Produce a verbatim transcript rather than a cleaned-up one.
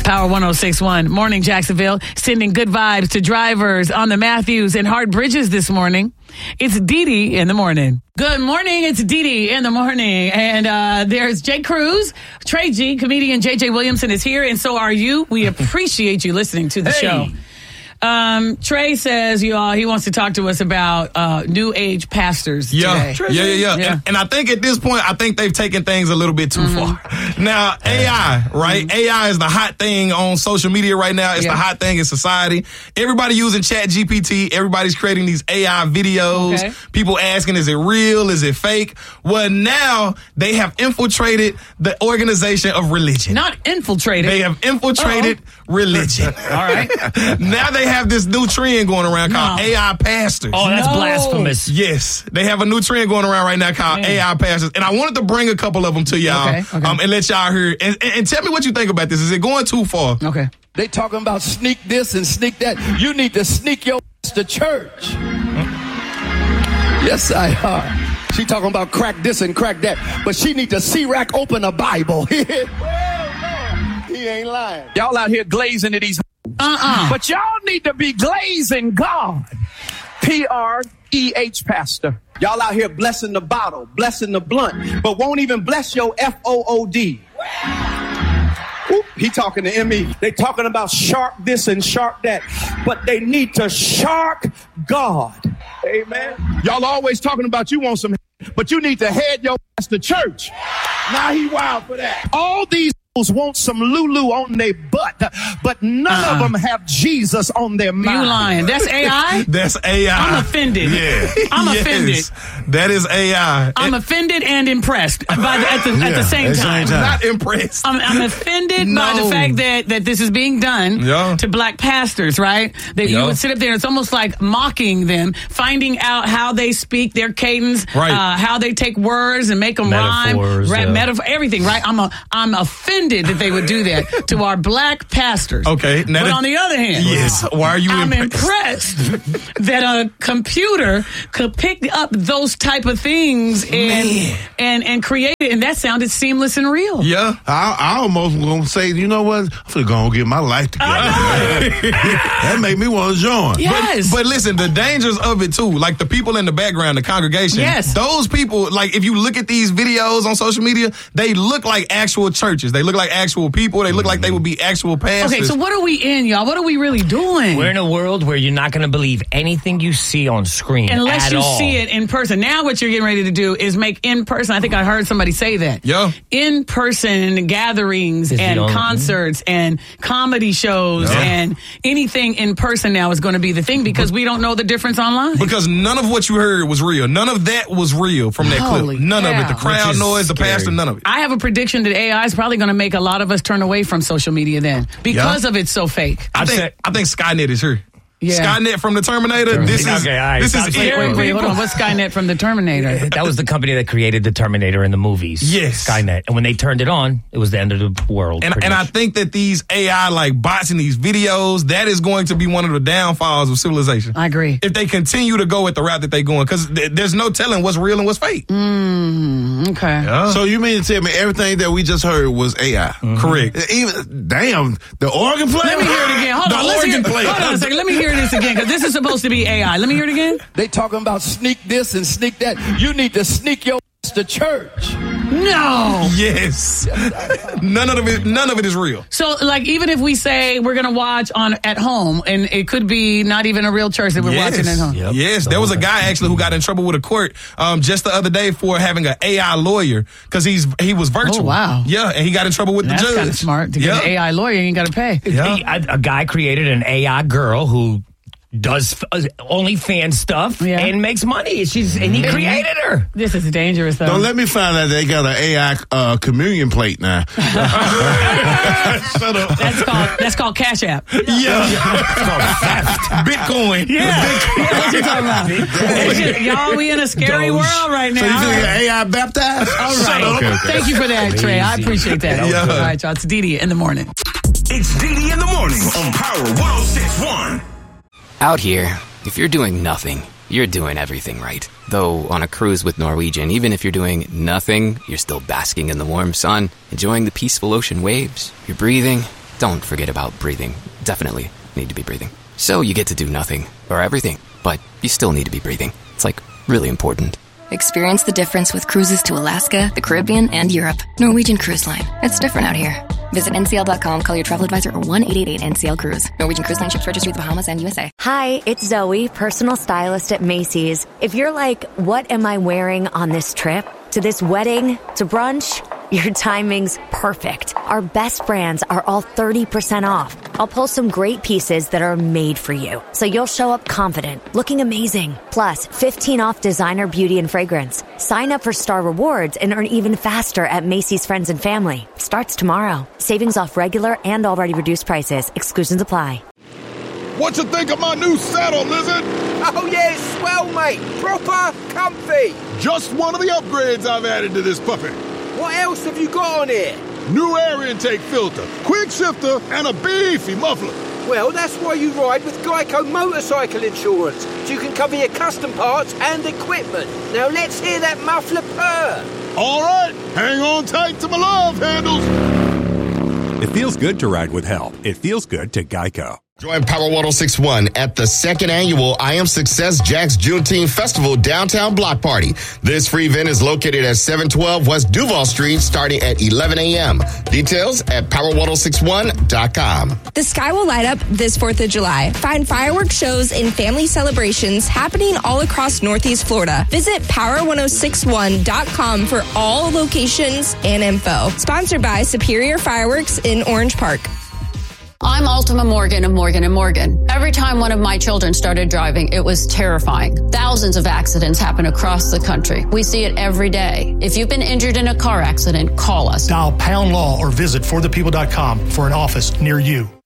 Power one oh six point one. Morning, Jacksonville. Sending good vibes to drivers on the Matthews and Hart Bridges this morning. It's Dee Dee in the morning. Good morning. It's Dee Dee in the morning. And uh, there's Jay Cruz. Trey G, comedian J J Williamson is here, and so are you. We appreciate you listening to the hey. show. Um, Trey says, you all, he wants to talk to us about uh, new age pastors yeah. today. Yeah, yeah, yeah. yeah. And, and I think at this point, I think they've taken things a little bit too Mm-hmm. far. Now, A I, right? Mm-hmm. A I is the hot thing on social media right now. It's yeah. the hot thing in society. Everybody using Chat G P T. Everybody's creating these A I videos. Okay. People asking, is it real? Is it fake? Well, now they have infiltrated the organization of religion. Not infiltrated. They have infiltrated Uh-oh. religion. All right. Now they have this new trend going around called No. A I pastors. Oh, that's No. blasphemous. Yes, they have a new trend going around right now called Man. A I pastors, and I wanted to bring a couple of them to y'all Okay, okay. Um, and let y'all hear. And, and, and tell me what you think about this. Is it going too far? Okay. They talking about sneak this and sneak that. You need to sneak your ass to church. Yes, I are. She talking about crack this and crack that, but she need to C-rack open a Bible. Well, no, he ain't lying. Y'all out here glazing to these. Uh-uh. But y'all need to be glazing God. P R E H pastor. Y'all out here blessing the bottle, blessing the blunt, but won't even bless your F O O D. Oop, he talking to M E. They talking about shark this and shark that, but they need to shark God. Amen. Y'all always talking about you want some, but you need to head your ass to church. Now he wild for that. All these want some Lulu on their butt, but none uh-uh. of them have Jesus on their mind. You lying. That's A I? That's A I. I'm offended. Yeah. I'm yes. offended. That is A I. I'm it, offended and impressed by the, at, the, yeah, at the same time. I'm not impressed. I'm, I'm offended no. by the fact that, that this is being done yeah. to black pastors, right? That yeah. you would sit up there, it's almost like mocking them, finding out how they speak, their cadence, right. uh, how they take words and make them Metaphors, rhyme, right? yeah. Metaphor, everything, right? I'm a, I'm offended that they would do that to our black pastors. Okay. Now but that, on the other hand, yes. Why are you I'm impressed? impressed that a computer could pick up those type of things and and, and create it, and that sounded seamless and real. Yeah. I, I almost going to say, you know what? I'm going to go and get my life together. That made me want to join. Yes. But, but listen, the dangers of it too, like the people in the background, the congregation, yes. those people, like if you look at these videos on social media, they look like actual churches. They look like actual people. They look like they would be actual pastors. Okay, so what are we in, y'all? What are we really doing? We're in a world where you're not going to believe anything you see on screen unless at you all. see it in person. Now what you're getting ready to do is make in person. I think I heard somebody say that. Yeah. In person gatherings Is and only, concerts and comedy shows yeah. and anything in person now is going to be the thing because we don't know the difference online. Because none of what you heard was real. None of that was real from that Holy clip. None cow. of it. The crowd noise, the scary. pastor, none of it. I have a prediction that A I is probably going to make a lot of us turn away from social media then because yeah. of it's so fake. I think I think Skynet is here. Yeah. Skynet from the Terminator. This is Okay, all right. this Stop is saying- it. Wait, wait, hold on. What's Skynet from the Terminator? That was the company that created the Terminator in the movies. Yes. Skynet. And when they turned it on, it was the end of the world. And, and I think that these A I like bots in these videos, that is going to be one of the downfalls of civilization. I agree. If they continue to go at the route that they're going, because th- there's no telling what's real and what's fake. Mm, okay. Yeah. So you mean to tell me everything that we just heard was A I? Mm-hmm. Correct. Even damn, the organ player? Let me hear it again. Hold The on. Let's hear, organ player. hold on a second. Let me hear this again because this is supposed to be A I. Let me hear it again. They talking about sneak this and sneak that. You need to sneak your ass to church. No. Yes. none of it. None of it is real. So, like, even if we say we're going to watch on at home, and it could be not even a real church that we're yes. watching at home. Yep. Yes, there was a guy actually who got in trouble with a court um, just the other day for having an A I lawyer because he's he was virtual. Oh, wow. Yeah, and he got in trouble with That's the judge. kind of smart. To get yeah. an A I lawyer, you ain't got to pay. Yeah. A, a guy created an A I girl who does uh, OnlyFans stuff Yeah. and makes money. She's and he created her. This is dangerous, though. Don't let me find out they got an A I uh, communion plate now. Shut up. That's called that's called Cash App. Yeah. It's called theft. Bitcoin. Yeah, what you talking about? It's just- y'all, we in a scary Doge. world right now. So you All think right. A I baptized? All right. Okay, okay. Thank you for that, Trey. I appreciate that. Yeah. All right, y'all. It's Dee Dee in the morning. It's Dee Dee in the morning on Power one oh six point one. Out here, if you're doing nothing, you're doing everything right. Though on a cruise with Norwegian, even if you're doing nothing, you're still basking in the warm sun, enjoying the peaceful ocean waves. You're breathing, don't forget about breathing. Definitely need to be breathing. So you get to do nothing or everything, but you still need to be breathing. It's like really important. Experience the difference with cruises to Alaska, the Caribbean, and Europe. Norwegian Cruise Line. It's different out here. Visit N C L dot com, call your travel advisor, or one eight eight eight N C L Cruise. Norwegian Cruise Line ships registry the Bahamas and U S A. Hi, it's Zoe, personal stylist at Macy's. If you're like, what am I wearing on this trip? To this wedding? To brunch? Your timing's perfect. Our best brands are all thirty percent off. I'll pull some great pieces that are made for you, so you'll show up confident, looking amazing. Plus, fifteen off designer beauty and fragrance. Sign up for Star Rewards and earn even faster at Macy's Friends and Family. Starts tomorrow. Savings off regular and already reduced prices. Exclusions apply. What you think of my new saddle, Lizard? Oh, yeah, it's swell, mate. Proper comfy. Just one of the upgrades I've added to this puppy. What else have you got on here? New air intake filter, quick shifter, and a beefy muffler. Well, that's why you ride with Geico Motorcycle Insurance, so you can cover your custom parts and equipment. Now let's hear that muffler purr. All right, hang on tight to my love handles. It feels good to ride with help. It feels good to Geico. Join Power one oh six point one at the second annual I Am Success Jack's Juneteenth Festival Downtown Block Party. This free event is located at seven twelve West Duval Street starting at eleven a.m. Details at power one oh six one dot com. The sky will light up this fourth of July. Find fireworks shows and family celebrations happening all across Northeast Florida. Visit power one oh six one dot com for all locations and info. Sponsored by Superior Fireworks in Orange Park. I'm Ultima Morgan of Morgan and Morgan. Every time one of my children started driving, it was terrifying. Thousands of accidents happen across the country. We see it every day. If you've been injured in a car accident, call us. Dial pound law or visit for the people dot com for an office near you.